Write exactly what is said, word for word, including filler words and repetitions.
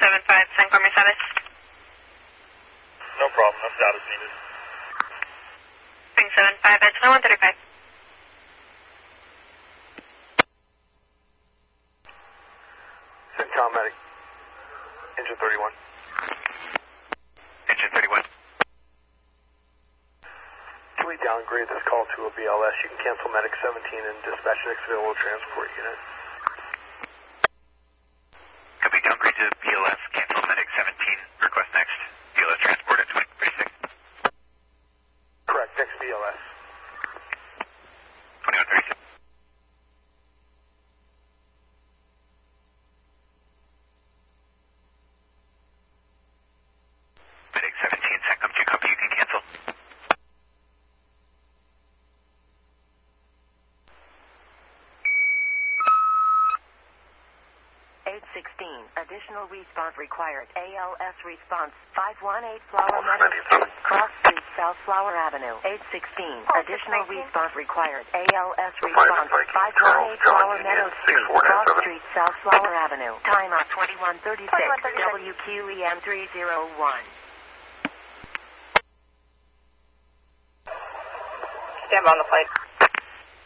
seven five, Sancor Mercedes. No problem, no status needed. Spring seven five, edge one thirty-five. Central Medic. Engine thirty-one. Engine thirty-one. Can we downgrade this call to a B L S? You can cancel Medic seventeen and dispatch next available transport unit. Could we downgrade to B L S, cancel Medic seventeen, request next B L S transport at twenty thirty-six? Correct, next B L S. twenty-one thirty-six. Medic seventeen, Sancom two copy, you can cancel. eight sixteen, additional response required. A L S response, five one eight Flower Meadow Street, Cross Street, South Flower Avenue. eight sixteen, additional response required. A L S response, five one eight Flower Meadow Street, Cross Street, South Flower Avenue. Time out twenty-one thirty-six, W Q E M three zero one. Stand by on the flight.